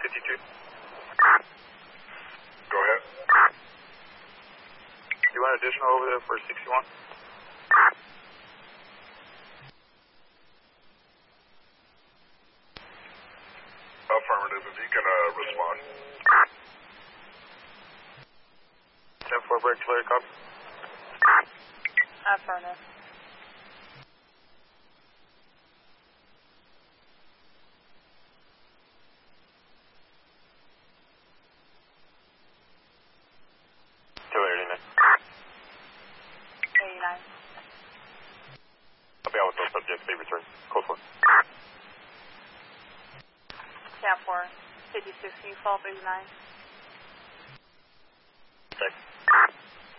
52. Go ahead. Do you want additional over there for 61? Affirmative, if you can respond. 10-4 break, clear, copy. Affirmative. I'll be out with those subjects. They return. Code 4. 10-4, 56, can you follow up 89?